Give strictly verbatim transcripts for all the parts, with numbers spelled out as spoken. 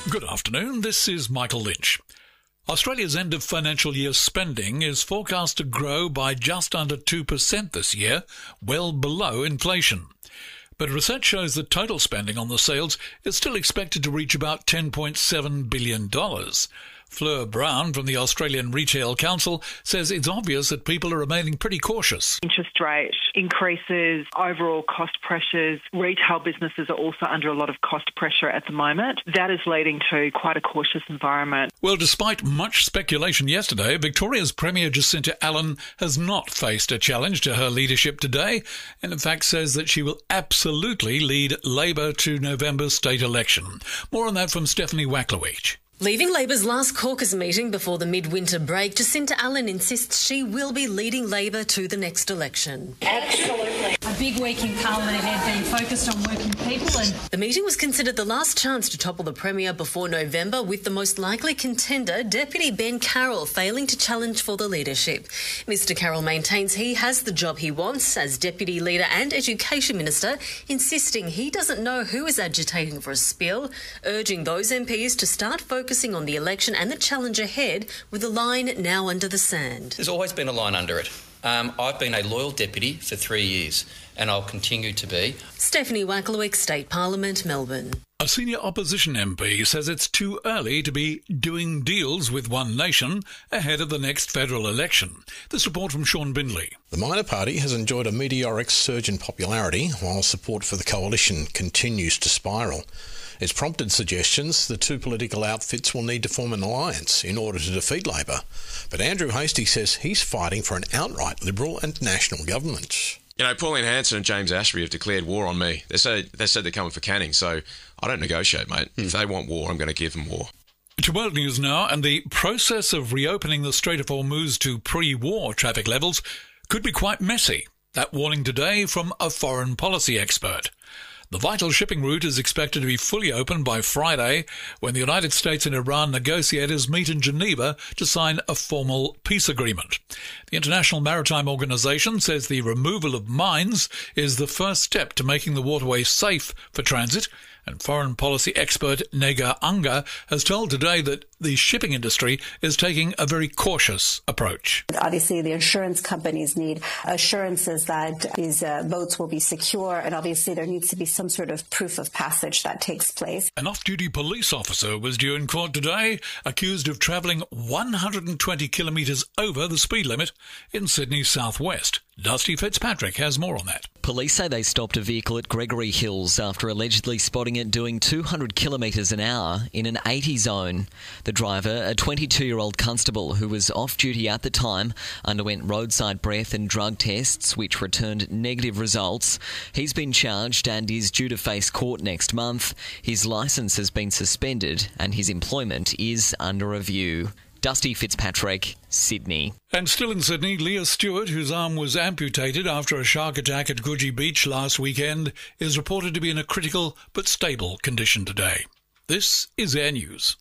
Good afternoon, this is Michael Lynch. Australia's end of financial year spending is forecast to grow by just under two percent this year, well below inflation. But research shows that total spending on the sales is still expected to reach about ten point seven billion dollars. Fleur Brown from the Australian Retail Council says it's obvious that people are remaining pretty cautious. Interest rate increases, overall cost pressures. Retail businesses are also under a lot of cost pressure at the moment. That is leading to quite a cautious environment. Well, despite much speculation yesterday, Victoria's Premier Jacinta Allen has not faced a challenge to her leadership today, and in fact says that she will absolutely lead Labor to November's state election. More on that from Stephanie Waklowicz. Leaving Labor's last caucus meeting before the midwinter break, Jacinta Allen insists she will be leading Labor to the next election. Absolutely. A big week in Parliament ahead, being focused on working people. And the meeting was considered the last chance to topple the Premier before November, with the most likely contender, Deputy Ben Carroll, failing to challenge for the leadership. Mister Carroll maintains he has the job he wants as Deputy Leader and Education Minister, insisting he doesn't know who is agitating for a spill, urging those M Ps to start focusing focusing on the election and the challenge ahead, with the line now under the sand. There's always been a line under it. Um, I've been a loyal deputy for three years and I'll continue to be. Stephanie Waklowicz, State Parliament, Melbourne. A senior opposition M P says it's too early to be doing deals with One Nation ahead of the next federal election. This report from Sean Bindley. The minor party has enjoyed a meteoric surge in popularity while support for the coalition continues to spiral. It's prompted suggestions the two political outfits will need to form an alliance in order to defeat Labor. But Andrew Hastie says he's fighting for an outright Liberal and national government. You know, Pauline Hanson and James Ashby have declared war on me. They said, they said they're coming for Canning, so I don't negotiate, mate. Mm. If they want war, I'm going to give them war. To world news now, and the process of reopening the Strait of Hormuz to pre-war traffic levels could be quite messy. That warning today from a foreign policy expert. The vital shipping route is expected to be fully open by Friday, when the United States and Iran negotiators meet in Geneva to sign a formal peace agreement. The International Maritime Organization says the removal of mines is the first step to making the waterway safe for transit, and foreign policy expert Negar Unger has told today that the shipping industry is taking a very cautious approach. Obviously, the insurance companies need assurances that these uh, boats will be secure, and obviously there needs to be some sort of proof of passage that takes place. An off-duty police officer was due in court today, accused of travelling one hundred twenty kilometres over the speed limit in Sydney's southwest. Dusty Fitzpatrick has more on that. Police say they stopped a vehicle at Gregory Hills after allegedly spotting it doing two hundred kilometres an hour in an eighty zone. The driver, a twenty-two-year-old constable who was off-duty at the time, underwent roadside breath and drug tests which returned negative results. He's been charged and is due to face court next month. His licence has been suspended and his employment is under review. Dusty Fitzpatrick, Sydney. And still in Sydney, Leah Stewart, whose arm was amputated after a shark attack at Coogee Beach last weekend, is reported to be in a critical but stable condition today. This is Air News.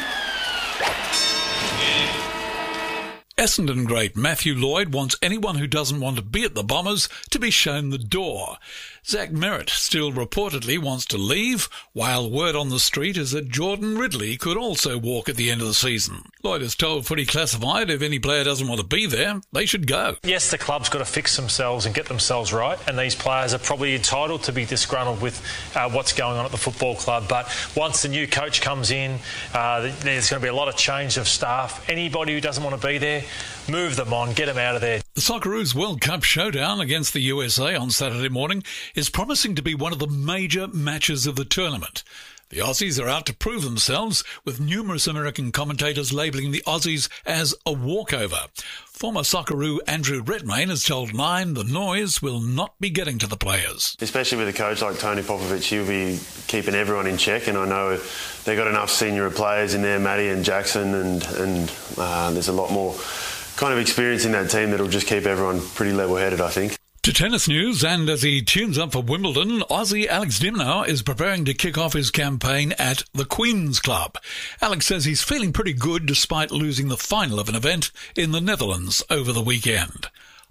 Essendon great Matthew Lloyd wants anyone who doesn't want to be at the Bombers to be shown the door. Zach Merritt still reportedly wants to leave, while word on the street is that Jordan Ridley could also walk at the end of the season. Lloyd has told Footy Classified if any player doesn't want to be there, they should go. Yes, the club's got to fix themselves and get themselves right, and these players are probably entitled to be disgruntled with uh, what's going on at the football club. But once the new coach comes in, uh, there's going to be a lot of change of staff. Anybody who doesn't want to be there, move them on, get them out of there. The Socceroos World Cup showdown against the U S A on Saturday morning is promising to be one of the major matches of the tournament. The Aussies are out to prove themselves, with numerous American commentators labelling the Aussies as a walkover. Former Socceroo Andrew Redmayne has told Nine the noise will not be getting to the players. Especially with a coach like Tony Popovic, he'll be keeping everyone in check, and I know they've got enough senior players in there, Matty and Jackson, and, and uh, there's a lot more kind of experience in that team that'll just keep everyone pretty level-headed, I think. To tennis news, and as he tunes up for Wimbledon, Aussie Alex de Minaur is preparing to kick off his campaign at the Queen's Club. Alex says he's feeling pretty good despite losing the final of an event in the Netherlands over the weekend.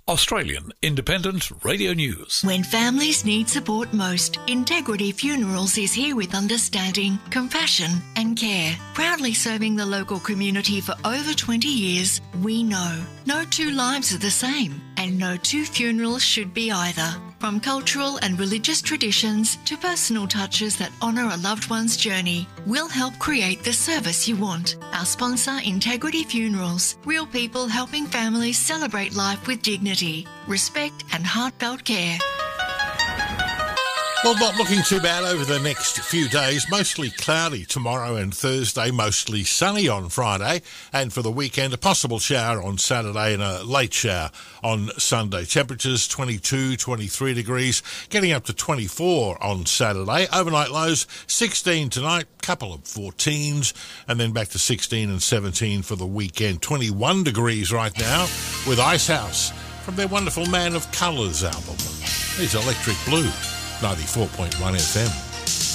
Australian Independent Radio News. When families need support most, Integrity Funerals is here with understanding, compassion and care. Proudly serving the local community for over twenty years, we know no two lives are the same and no two funerals should be either. From cultural and religious traditions to personal touches that honour a loved one's journey, we'll help create the service you want. Our sponsor, Integrity Funerals, real people helping families celebrate life with dignity, respect and heartfelt care. Well, not looking too bad over the next few days. Mostly cloudy tomorrow and Thursday, mostly sunny on Friday. And for the weekend, a possible shower on Saturday and a late shower on Sunday. Temperatures twenty-two, twenty-three degrees, getting up to twenty-four on Saturday. Overnight lows sixteen tonight, couple of fourteens, and then back to sixteen and seventeen for the weekend. twenty-one degrees right now with Icehouse from their wonderful Man of Colours album. Here's Electric Blue. ninety-four point one F M.